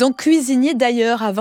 Dans Cuisinier d'ailleurs, à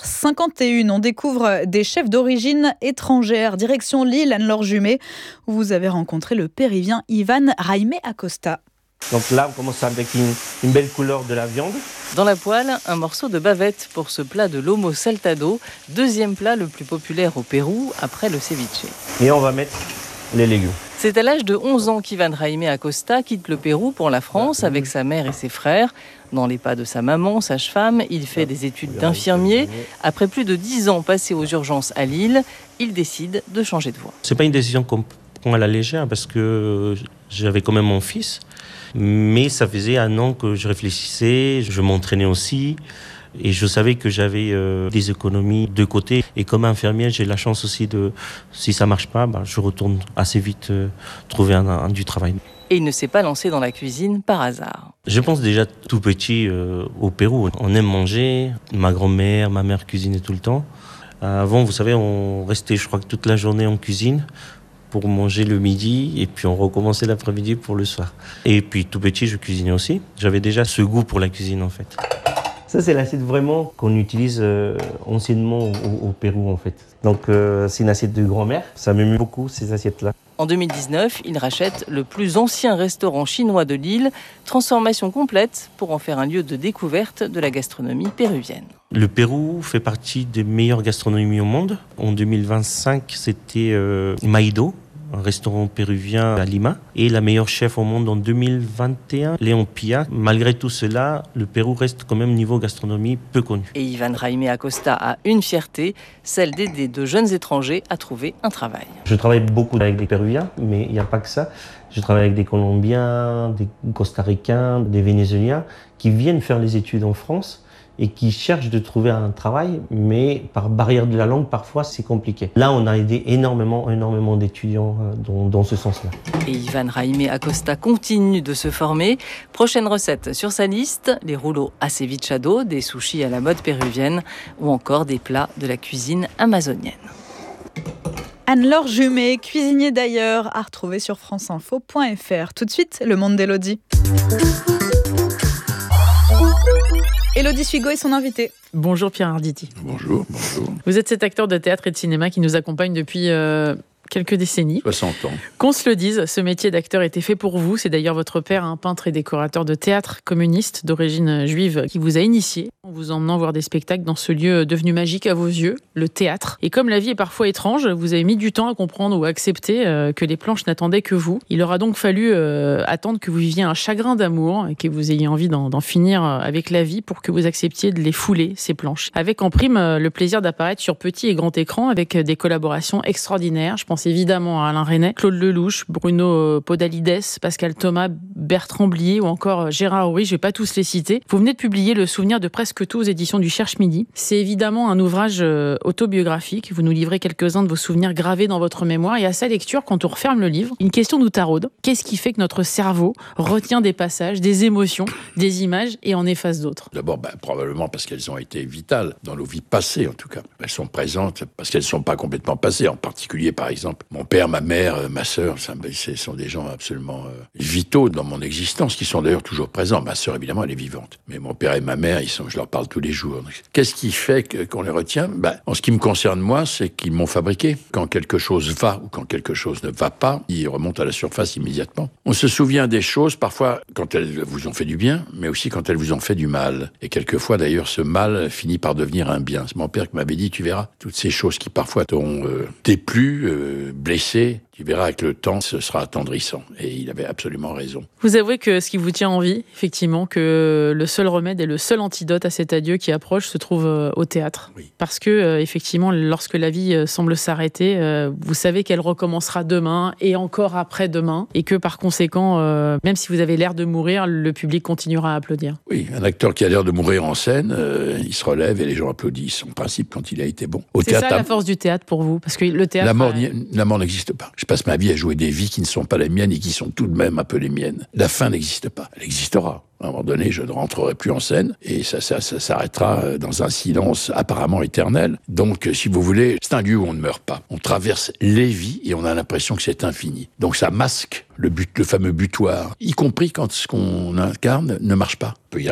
22h51, on découvre des chefs d'origine étrangère. Direction Lille, Anne-Laure Jumet, où vous avez rencontré le péruvien Iván Jaime Acosta. Donc là, on commence avec une belle couleur de la viande. Dans la poêle, un morceau de bavette pour ce plat de lomo saltado, deuxième plat le plus populaire au Pérou après le ceviche. Et on va mettre les légumes. C'est à l'âge de 11 ans qu'Iván Jaime Acosta quitte le Pérou pour la France avec sa mère et ses frères. Dans les pas de sa maman, sage-femme, il fait des études d'infirmier. Après plus de 10 ans passés aux urgences à Lille, il décide de changer de voie. C'est pas une décision qu'on prend à la légère parce que j'avais quand même mon fils. Mais ça faisait 1 an que je réfléchissais, je m'entraînais aussi. Et je savais que j'avais des économies de côté. Et comme infirmier, j'ai la chance aussi si ça marche pas, je retourne assez vite trouver du travail. Et il ne s'est pas lancé dans la cuisine par hasard. Je pense déjà tout petit au Pérou. On aime manger. Ma grand-mère, ma mère cuisinait tout le temps. Avant, vous savez, on restait, je crois, toute la journée en cuisine pour manger le midi, et puis on recommençait l'après-midi pour le soir. Et puis tout petit, je cuisinais aussi. J'avais déjà ce goût pour la cuisine, en fait. Ça, c'est l'assiette vraiment qu'on utilise anciennement au Pérou, en fait. Donc, c'est une assiette de grand-mère. Ça m'aime beaucoup, ces assiettes-là. En 2019, il rachète le plus ancien restaurant chinois de Lille. Transformation complète pour en faire un lieu de découverte de la gastronomie péruvienne. Le Pérou fait partie des meilleures gastronomies au monde. En 2025, c'était Maido, un restaurant péruvien à Lima, et la meilleure chef au monde en 2021, Léon Pia. Malgré tout cela, le Pérou reste quand même niveau gastronomie peu connu. Et Iván Jaime Acosta a une fierté, celle d'aider de jeunes étrangers à trouver un travail. Je travaille beaucoup avec des Péruviens, mais il n'y a pas que ça. Je travaille avec des Colombiens, des Costaricains, des Vénézuéliens qui viennent faire les études en France et qui cherchent de trouver un travail, mais par barrière de la langue, parfois, c'est compliqué. Là, on a aidé énormément d'étudiants dans ce sens-là. Et Iván Jaime Acosta continue de se former. Prochaine recette sur sa liste, les rouleaux acevichado, des sushis à la mode péruvienne ou encore des plats de la cuisine amazonienne. Anne-Laure Jumet, cuisinier d'ailleurs, à retrouver sur franceinfo.fr. Tout de suite, le monde d'Élodie. Élodie Suigo est son invitée. Bonjour Pierre Arditi. Bonjour. Vous êtes cet acteur de théâtre et de cinéma qui nous accompagne depuis quelques décennies. 60 ans. Qu'on se le dise, ce métier d'acteur était fait pour vous. C'est d'ailleurs votre père, un peintre et décorateur de théâtre communiste d'origine juive, qui vous a initié en vous emmenant voir des spectacles dans ce lieu devenu magique à vos yeux, le théâtre. Et comme la vie est parfois étrange, vous avez mis du temps à comprendre ou à accepter que les planches n'attendaient que vous. Il aura donc fallu attendre que vous viviez un chagrin d'amour et que vous ayez envie d'en finir avec la vie pour que vous acceptiez de les fouler, ces planches. Avec en prime le plaisir d'apparaître sur petit et grand écran avec des collaborations extraordinaires. Je pense évidemment à Alain Resnais, Claude Lelouch, Bruno Podalides, Pascal Thomas, Bertrand Blier ou encore Gérard Houry, je ne vais pas tous les citer. Vous venez de publier Le souvenir de presque tout aux éditions du Cherche Midi. C'est évidemment un ouvrage autobiographique. Vous nous livrez quelques-uns de vos souvenirs gravés dans votre mémoire et à sa lecture, quand on referme le livre, une question nous taraude. Qu'est-ce qui fait que notre cerveau retient des passages, des émotions, des images et en efface d'autres ? D'abord, probablement parce qu'elles ont été vitales dans nos vies passées, en tout cas. Elles sont présentes parce qu'elles ne sont pas complètement passées. En particulier, par exemple, mon père, ma mère, ma sœur, ce sont des gens absolument vitaux dans mon existence, qui sont d'ailleurs toujours présents. Ma sœur, évidemment, elle est vivante. Mais mon père et ma mère, je leur parle tous les jours. Donc, qu'est-ce qui fait qu'on les retient ? En ce qui me concerne, moi, c'est qu'ils m'ont fabriqué. Quand quelque chose va ou quand quelque chose ne va pas, ils remontent à la surface immédiatement. On se souvient des choses, parfois, quand elles vous ont fait du bien, mais aussi quand elles vous ont fait du mal. Et quelquefois, d'ailleurs, ce mal finit par devenir un bien. C'est mon père qui m'avait dit, tu verras, toutes ces choses qui parfois t'ont déplu, blessé, tu verras avec le temps, ce sera attendrissant. Et il avait absolument raison. Vous avouez que ce qui vous tient en vie, effectivement, que le seul remède et le seul antidote à cet adieu qui approche se trouve au théâtre. Oui. Parce que, effectivement, lorsque la vie semble s'arrêter, vous savez qu'elle recommencera demain et encore après-demain. Et que, par conséquent, même si vous avez l'air de mourir, le public continuera à applaudir. Oui, un acteur qui a l'air de mourir en scène, il se relève et les gens applaudissent. En principe, quand il a été bon. C'est ça la force du théâtre pour vous ? Parce que le théâtre... La mort n'existe pas. Je passe ma vie à jouer des vies qui ne sont pas les miennes et qui sont tout de même un peu les miennes. La fin n'existe pas. Elle existera. À un moment donné, je ne rentrerai plus en scène et ça s'arrêtera dans un silence apparemment éternel. Donc, si vous voulez, c'est un lieu où on ne meurt pas. On traverse les vies et on a l'impression que c'est infini. Donc, ça masque le fameux butoir, y compris quand ce qu'on incarne ne marche pas. Il peut y